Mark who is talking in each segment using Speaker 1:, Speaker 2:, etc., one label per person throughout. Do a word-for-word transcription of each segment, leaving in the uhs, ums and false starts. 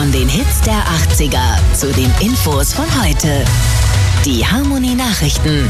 Speaker 1: Von den Hits der achtziger zu den Infos von heute. Die Harmony Nachrichten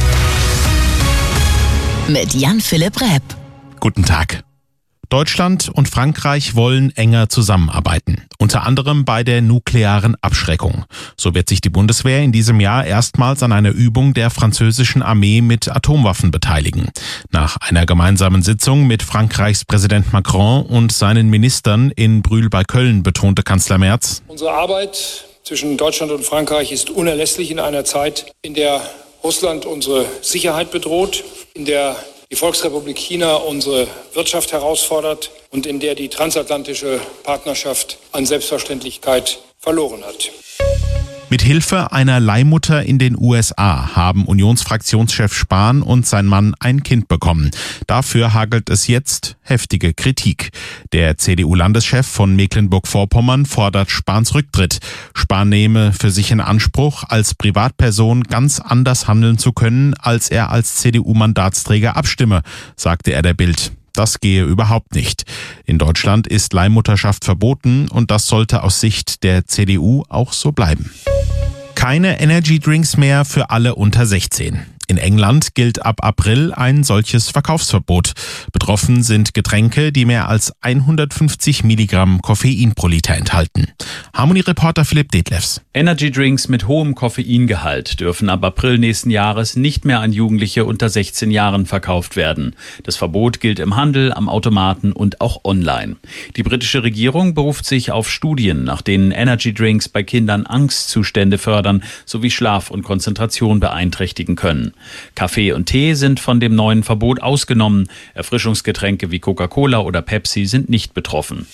Speaker 1: mit Jan-Philipp Repp.
Speaker 2: Guten Tag. Deutschland und Frankreich wollen enger zusammenarbeiten, unter anderem bei der nuklearen Abschreckung. So wird sich die Bundeswehr in diesem Jahr erstmals an einer Übung der französischen Armee mit Atomwaffen beteiligen. Nach einer gemeinsamen Sitzung mit Frankreichs Präsident Macron und seinen Ministern in Brühl bei Köln betonte Kanzler Merz:
Speaker 3: Unsere Arbeit zwischen Deutschland und Frankreich ist unerlässlich in einer Zeit, in der Russland unsere Sicherheit bedroht, in der die Volksrepublik China unsere Wirtschaft herausfordert und in der die transatlantische Partnerschaft an Selbstverständlichkeit verloren hat.
Speaker 2: Mit Hilfe einer Leihmutter in den U S A haben Unionsfraktionschef Spahn und sein Mann ein Kind bekommen. Dafür hagelt es jetzt heftige Kritik. Der C D U-Landeschef von Mecklenburg-Vorpommern fordert Spahns Rücktritt. Spahn nehme für sich in Anspruch, als Privatperson ganz anders handeln zu können, als er als C D U-Mandatsträger abstimme, sagte er der Bild. Das gehe überhaupt nicht. In Deutschland ist Leihmutterschaft verboten und das sollte aus Sicht der C D U auch so bleiben. Keine Energy-Drinks mehr für alle unter sechzehn. In England gilt ab April ein solches Verkaufsverbot. Betroffen sind Getränke, die mehr als hundertfünfzig Milligramm Koffein pro Liter enthalten. Harmony-Reporter Philipp Detlefs.
Speaker 4: Energy-Drinks mit hohem Koffeingehalt dürfen ab April nächsten Jahres nicht mehr an Jugendliche unter sechzehn Jahren verkauft werden. Das Verbot gilt im Handel, am Automaten und auch online. Die britische Regierung beruft sich auf Studien, nach denen Energy-Drinks bei Kindern Angstzustände fördern sowie Schlaf und Konzentration beeinträchtigen können. Kaffee und Tee sind von dem neuen Verbot ausgenommen. Erfrischungsgetränke wie Coca-Cola oder Pepsi sind nicht betroffen.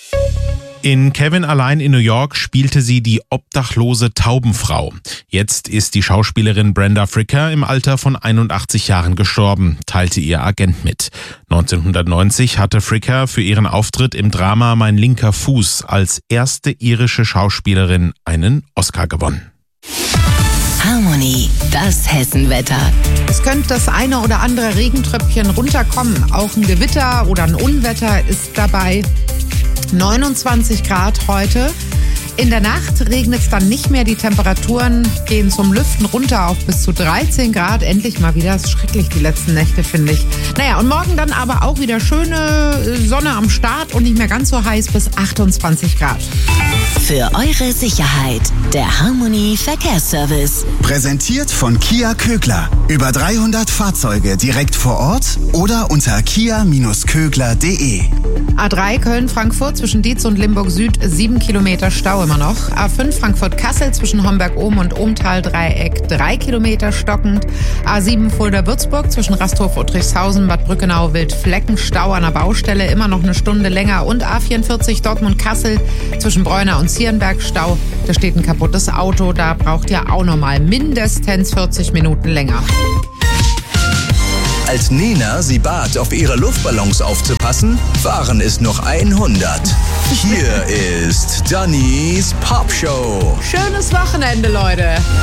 Speaker 2: In Kevin allein in New York spielte sie die obdachlose Taubenfrau. Jetzt ist die Schauspielerin Brenda Fricker im Alter von einundachtzig Jahren gestorben, teilte ihr Agent mit. neunzehnhundertneunzig hatte Fricker für ihren Auftritt im Drama Mein linker Fuß als erste irische Schauspielerin einen Oscar gewonnen.
Speaker 1: Harmony, das Hessenwetter.
Speaker 5: Es könnte das eine oder andere Regentröpfchen runterkommen. Auch ein Gewitter oder ein Unwetter ist dabei. neunundzwanzig Grad heute. In der Nacht regnet es dann nicht mehr. Die Temperaturen gehen zum Lüften runter auf bis zu dreizehn Grad. Endlich mal wieder. Das ist schrecklich, die letzten Nächte, finde ich. Naja, und morgen dann aber auch wieder schöne Sonne am Start und nicht mehr ganz so heiß bis achtundzwanzig Grad.
Speaker 1: Für eure Sicherheit, der Harmony Verkehrsservice.
Speaker 6: Präsentiert von Kia Kögler. Über dreihundert Fahrzeuge direkt vor Ort oder unter kia Bindestrich kögler punkt de.
Speaker 5: A drei Köln-Frankfurt zwischen Dietz und Limburg Süd, sieben Kilometer Stau immer noch. A fünf Frankfurt-Kassel zwischen Homberg-Ohm und Ohmtal-Dreieck, drei Kilometer stockend. A sieben Fulda-Würzburg zwischen Rasthof-Uttrichshausen, Bad Brückenau-Wildflecken, Stau an der Baustelle, immer noch eine Stunde länger. Und A vierundvierzig Dortmund-Kassel zwischen Bräuner und Zierenberg, Stau. Da steht ein kaputtes Auto, da braucht ihr auch nochmal mindestens vierzig Minuten länger.
Speaker 7: Als Nena sie bat, auf ihre Luftballons aufzupassen, waren es noch hundert. Hier ist Dannys Popshow.
Speaker 5: Schönes Wochenende, Leute.